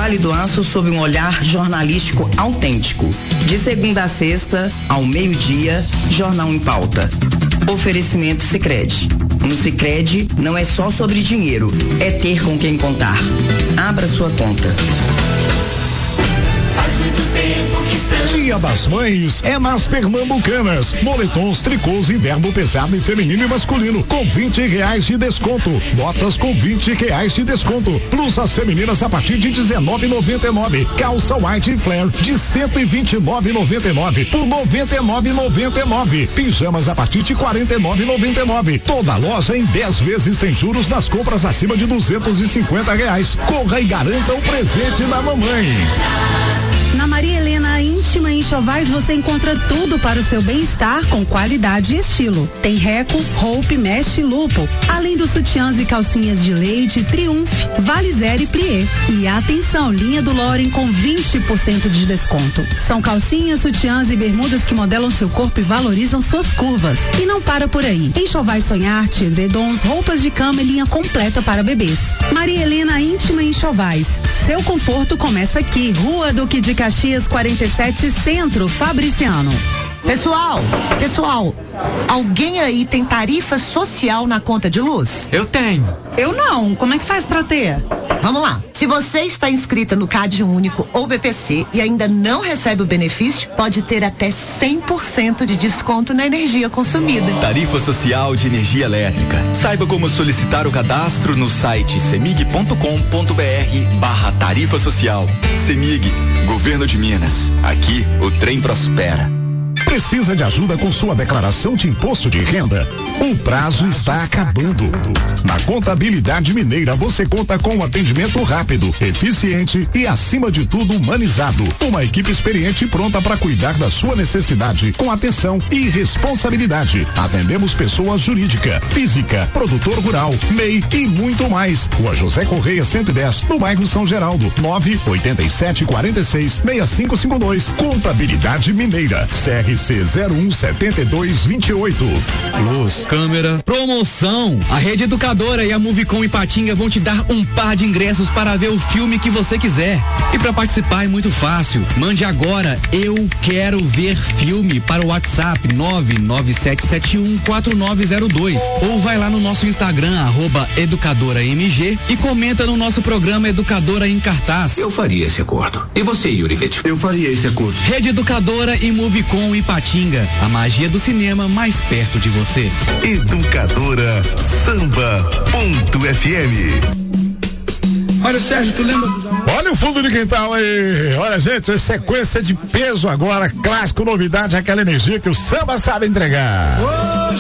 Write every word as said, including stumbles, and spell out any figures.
Vale do Aço sob um olhar jornalístico autêntico. De segunda a sexta, ao meio-dia, Jornal em Pauta. Oferecimento Sicredi. No Sicredi não é só sobre dinheiro, é ter com quem contar. Abra sua conta. Faz muito tempo que estamos... Dia das Mães é nas Pernambucanas. Moletons, tricôs, inverno pesado e feminino e masculino com vinte reais de desconto. Botas com vinte reais de desconto. Blusas femininas a partir de dezenove e noventa e nove. Calça white e flare de cento e vinte e nove e noventa e nove por noventa e nove e noventa e nove. Pijamas a partir de quarenta e nove e noventa e nove. Toda loja em dez vezes sem juros nas compras acima de duzentos e cinquenta reais. Corra e garanta o presente da mamãe. Na Maria Helena Íntima Enxovais você encontra tudo para o seu bem-estar com qualidade e estilo. Tem Reco, Hope, Mesh e Lupo, além dos sutiãs e calcinhas de leite, Triumph, Valizer e Plié. E atenção, linha do Loren com vinte por cento de desconto. São calcinhas, sutiãs e bermudas que modelam seu corpo e valorizam suas curvas. E não para por aí. Enxovais Sonharte, edredons, roupas de cama e linha completa para bebês. Maria Helena Íntima Enxovais. Seu conforto começa aqui. Rua Duque de Caxias quarenta e sete, Centro, Fabriciano. Pessoal, pessoal, alguém aí tem tarifa social na conta de luz? Eu tenho. Eu não. Como é que faz pra ter? Vamos lá. Se você está inscrita no CAD Único ou B P C e ainda não recebe o benefício, pode ter até cem por cento de desconto na energia consumida. Tarifa social de energia elétrica. Saiba como solicitar o cadastro no site semig ponto com ponto br barra tarifa social. Semig, Governo de Minas. Aqui o trem prospera. Precisa de ajuda com sua declaração de imposto de renda? O prazo está acabando. Na Contabilidade Mineira você conta com um atendimento rápido, eficiente e, acima de tudo, humanizado. Uma equipe experiente pronta para cuidar da sua necessidade com atenção e responsabilidade. Atendemos pessoas jurídica, física, produtor rural, M E I e muito mais. Rua José Correia cento e dez, no bairro São Geraldo. nove oito sete quatro seis seis cinco cinco dois. Contabilidade Mineira. C R C zero um sete dois dois oito. Luz, câmera, promoção. A Rede Educadora e a Movicom Ipatinga vão te dar um par de ingressos para ver o filme que você quiser. E para participar é muito fácil. Mande agora "eu quero ver filme" para o WhatsApp nove nove sete sete um quatro nove zero dois ou vai lá no nosso Instagram arroba educadora M G e comenta no nosso programa Educadora em Cartaz. Eu faria esse acordo. E você, Yuri Vettel? Eu faria esse acordo. Rede Educadora e Movicom Ipatinga, a magia do cinema mais perto de você. Educadora Samba ponto F M. Olha, Sérgio, tu lembra dos amores? Olha o fundo de quintal aí. Olha, gente, sequência de peso agora, clássico, novidade, aquela energia que o samba sabe entregar. Oh!